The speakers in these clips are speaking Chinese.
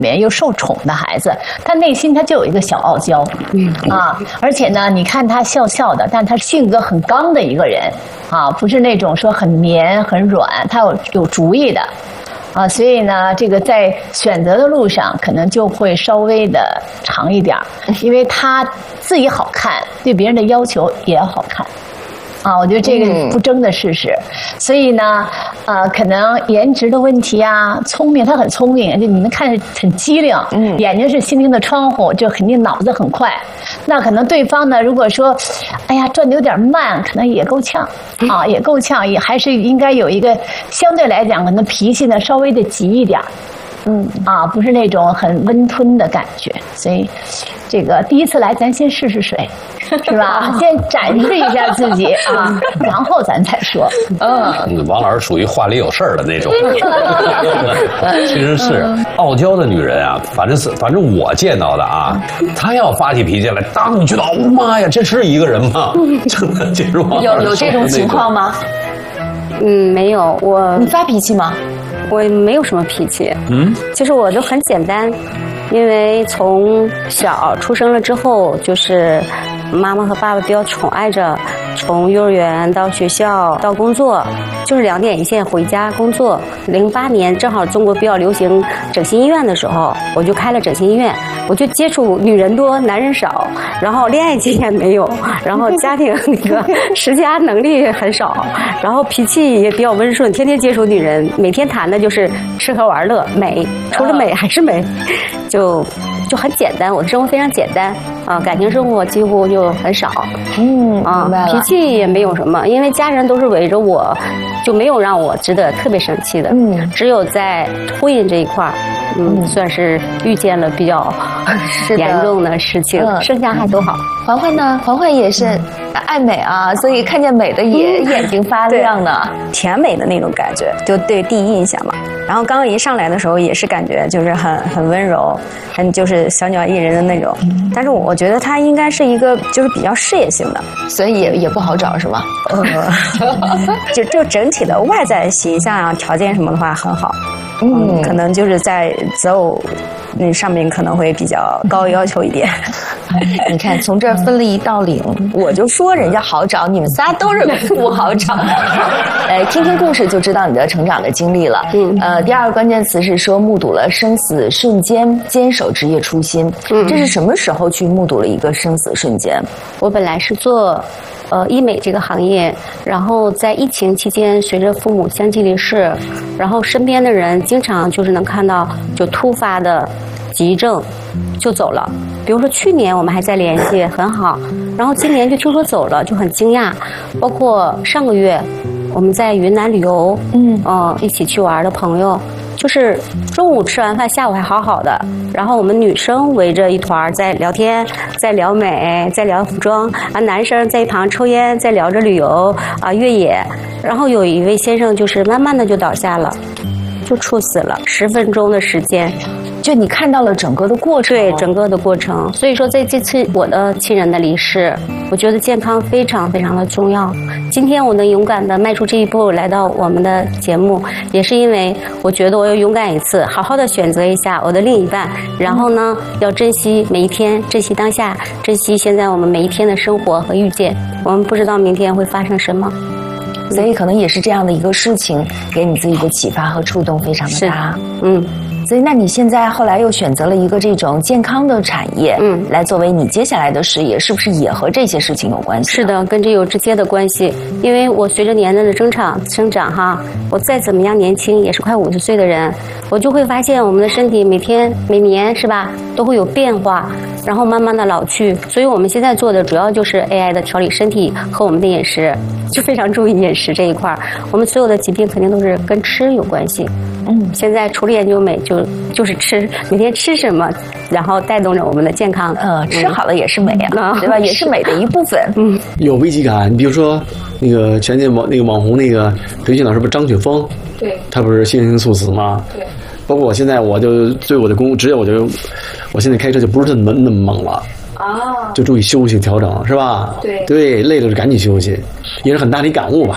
面又受宠的孩子，他内心他就有一个小傲娇，而且呢，你看他笑笑的，但他性格很刚的一个人啊，不是那种说很绵很软，他有主意的啊，所以呢，这个在选择的路上可能就会稍微的长一点，因为他自己好看，对别人的要求也要好看。啊，我觉得这个不争的事实，所以呢，可能颜值的问题啊，聪明，他很聪明，就你能看着很机灵，眼睛是心灵的窗户，就肯定脑子很快。那可能对方呢，如果说，哎呀，转的有点慢，可能也够呛啊，也够呛，也还是应该有一个相对来讲，可能脾气呢稍微的急一点。不是那种很温吞的感觉，所以这个第一次来，咱先试试水，是吧？先展示一下自己啊，然后咱再说。 王老师属于话里有事儿的那种，其实是傲娇的女人啊，反正我见到的啊，她要发起脾气来，当你觉得，哦妈呀，这是一个人吗？真的，就是有这种情况吗？ 没有， 你发脾气吗？ 我没有什么脾气，其实我就很简单，因为从小出生了之后，就是妈妈和爸爸比较宠爱着，从幼儿园到学校到工作，就是2点一线回家工作。08年正好中国比较流行整形医院的时候，我就开了整形医院，我就接触女人多男人少，然后恋爱经验没有，然后家庭那个持家能力很少，然后脾气也比较温顺，天天接触女人，每天谈的就是吃喝玩乐美，除了美还是美，就很简单，我的生活非常简单啊，感情生活几乎就很少， 明白了。 脾气也没有什么，因为家人都是围着我，就没有让我值得特别生气的，只有在婚姻这一块算是遇见了比较严重的事情，剩下还都好。 环环呢？环环也是爱美啊，所以看见美的也眼睛发亮呢， 甜美的那种感觉，就对第一印象嘛。然后刚刚一上来的时候也是感觉就是很温柔，很就是小鸟依人的那种。但是我觉得他应该是一个就是比较事业性的， 所以也不好找是吗？ 就整体的外在形象啊、条件什么的话很好。可能就是在择偶那上面可能会比较高要求一点。 你看，从这儿分了一道领，我就说人家好找，你们仨都是不好找。听听故事就知道你的成长的经历了。第2个关键词是说目睹了生死瞬间，坚守职业初心。这是什么时候去目睹了一个生死瞬间？ 我本来是做医美这个行业，然后在疫情期间，随着父母相继离世，然后身边的人经常就是能看到就突发的急症就走了。比如说去年我们还在联系很好，然后今年就听说走了，就很惊讶。包括上个月我们在云南旅游，一起去玩的朋友，就是中午吃完饭，下午还好好的，然后我们女生围着一团在聊天，在聊美，在聊服装男生在一旁抽烟，在聊着旅游越野，然后有一位先生就是慢慢的就倒下了，就猝死了，10分钟的时间。 就你看到了整个的过程， 对整个的过程。所以说，在这次我的亲人的离世，我觉得健康非常非常的重要。今天我能勇敢的迈出这一步来到我们的节目，也是因为我觉得我要勇敢一次，好好的选择一下我的另一半，然后呢，要珍惜每一天，珍惜当下，珍惜现在我们每一天的生活和遇见。我们不知道明天会发生什么。 所以可能也是这样的一个事情，给你自己的启发和触动非常的大。所以那你现在后来又选择了一个这种健康的产业，来作为你接下来的事业，是不是也和这些事情有关系？ 是的，跟这有直接的关系。因为我随着年龄的生长哈，我再怎么样年轻，也是快50岁的人，我就会发现我们的身体每天每年是吧，都会有变化，然后慢慢的老去。所以我们现在做的主要就是 AI 的调理身体和我们的饮食，就非常注意饮食这一块。我们所有的疾病肯定都是跟吃有关系。现在除了研究美，就是吃，每天吃什么，然后带动着我们的健康。 吃好了也是美啊，对吧？也是美的一部分。 有危机感。你比如说那个前年网红那个培训老师不是张雪峰，对，他不是心因猝死吗？对。包括我现在，我就对我的职业，我现在开车就不是那么猛了。就注意休息调整，是吧？对，累了就赶紧休息，也是很大的一感悟吧。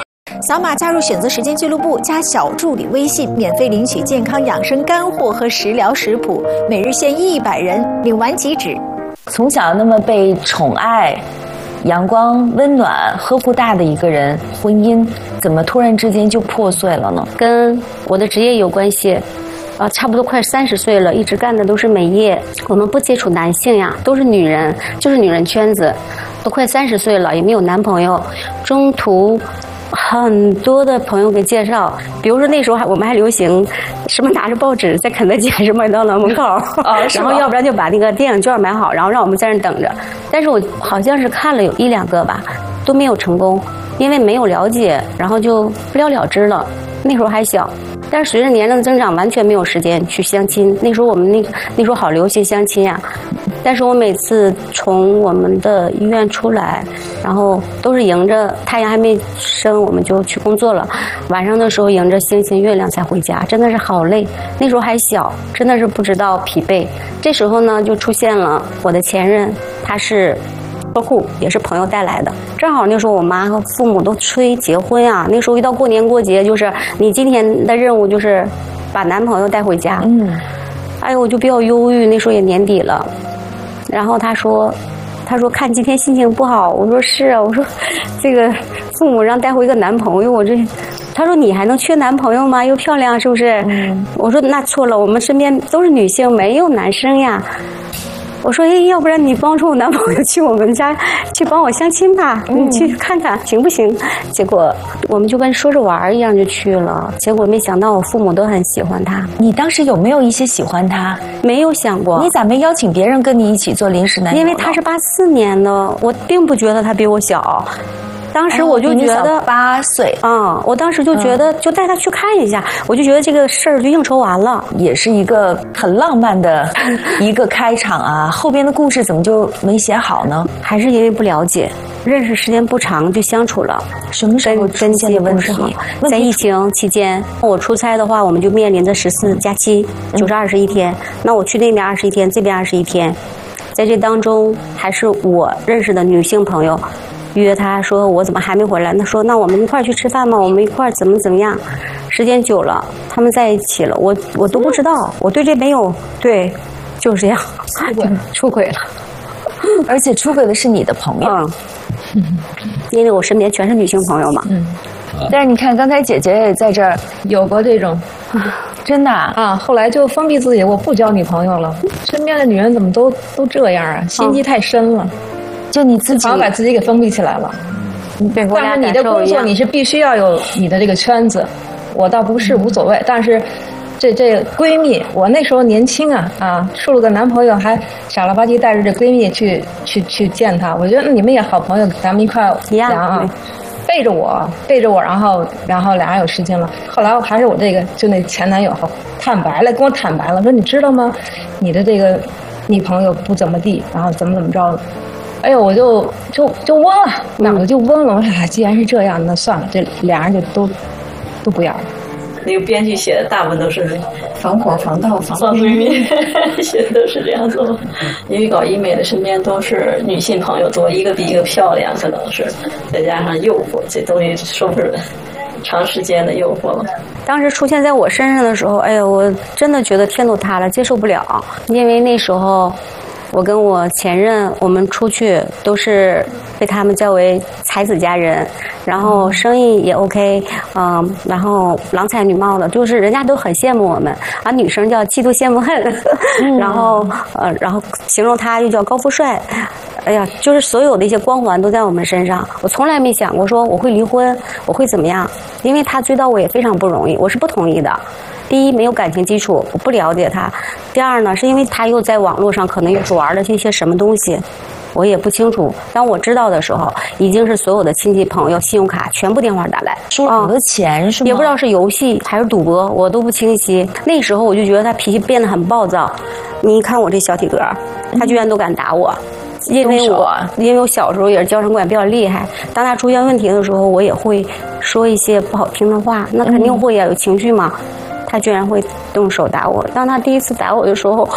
扫码加入选择时间俱乐部，加小助理微信，免费领取健康养生干货和食疗食谱，每日限100人，领完即止。 从小那么被宠爱、阳光、温暖、呵护大的一个人，婚姻怎么突然之间就破碎了呢？ 跟我的职业有关系。差不多快30岁了，一直干的都是美业。我们不接触男性呀，都是女人，就是女人圈子。都快30岁了，也没有男朋友。中途很多的朋友给介绍，比如说那时候我们还流行什么拿着报纸在肯德基还是麦当劳门口，然后要不然就把那个电影券买好，然后让我们在那等着。但是我好像是看了有1、2个吧，都没有成功，因为没有了解，然后就不了了之了。那时候还小。但是随着年龄的增长，完全没有时间去相亲。那时候我们那时候好流行相亲呀，但是我每次从我们的医院出来，然后都是迎着太阳还没升，我们就去工作了。晚上的时候迎着星星月亮才回家，真的是好累。那时候还小，真的是不知道疲惫。这时候呢，就出现了我的前任，他是客户，也是朋友带来的。正好那时候我妈和父母都催结婚啊，那时候一到过年过节，就是你今天的任务就是把男朋友带回家。哎呦，我就比较忧郁，那时候也年底了。然后他说看今天心情不好，我说是啊，我说这个父母让带回一个男朋友，我这。他说你还能缺男朋友吗？又漂亮是不是？我说那错了，我们身边都是女性，没有男生呀。我说要不然你帮助我男朋友去我们家去帮我相亲吧，你去看看行不行？结果我们就跟说着玩一样就去了，结果没想到我父母都很喜欢他。 你当时有没有一些喜欢他？ 没有想过。 你咋没邀请别人跟你一起做临时男友？ 因为他是84年的，我并不觉得他比我小。当时我就觉得 8岁我当时就觉得就带他去看一下，我就觉得这个事儿就应酬完了， 也是一个很浪漫的一个开场啊。后边的故事怎么就没写好呢？ 还是因为不了解，认识时间不长就相处了。 什么时候出现的问题？ 在疫情期间，我出差的话，我们就面临着14+7，就是21天。那我去那边21天，这边21天，在这当中还是我认识的女性朋友。约他说我怎么还没回来？他说那我们一块儿去吃饭吗？我们一块儿怎么样？时间久了，他们在一起了，我都不知道，我对这没有对，就是这样，出轨了， 而且出轨的是你的朋友， 因为我身边全是女性朋友嘛。 但是你看，刚才姐姐也在这儿有过这种， 真的啊， 后来就封闭自己，我不交女朋友了。身边的女人怎么都这样啊？心机太深了。 就你自己， 好把自己给封闭起来了。但是你的工作你是必须要有你的这个圈子，我倒不是无所谓。但是这闺蜜，我那时候年轻处了个男朋友，还傻了吧唧带着这闺蜜去见他。我觉得你们也好朋友，咱们一块聊啊。背着我，然后俩人有事情了。后来还是我这个就那前男友跟我坦白了，说你知道吗？你的这个女朋友不怎么地，然后怎么着。哎呦，我就懵了，脑子就懵了。我说，既然是这样，那算了，这俩人就都不要了。 那个编剧写的大部分都是防火、防盗、防闺蜜，写的都是这样做。因为搞医美的身边都是女性朋友多，一个比一个漂亮，可能是再加上诱惑，这东西说不准。长时间的诱惑了。 当时出现在我身上的时候，哎呀，我真的觉得天都塌了，接受不了。因为那时候我跟我前任，我们出去都是被他们叫为才子佳人，然后生意也 OK，然后郎才女貌的，就是人家都很羡慕我们，女生叫嫉妒羡慕恨，然后形容他又叫高富帅。哎呀，就是所有的一些光环都在我们身上。我从来没想过说我会离婚，我会怎么样，因为他追到我也非常不容易，我是不同意的。第一，没有感情基础，我不了解他；第二呢，是因为他又在网络上可能又是玩了一些什么东西，我也不清楚。当我知道的时候，已经是所有的亲戚朋友信用卡全部电话打来， 输了很多钱是吗？ 也不知道是游戏还是赌博，我都不清晰。那时候我就觉得他脾气变得很暴躁。你一看我这小体格，他居然都敢打我。因为我小时候也是娇生惯养比较厉害，当他出现问题的时候，我也会说一些不好听的话，那肯定会有情绪嘛。他居然会动手打我。当他第一次打我的时候，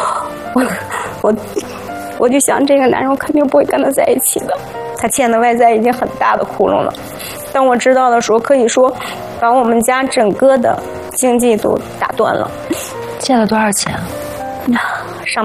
我就想这个男人我肯定不会跟他在一起的。他欠的外债已经很大的窟窿了， 当我知道的时候，可以说把我们家整个的经济都打断了。 借了多少钱？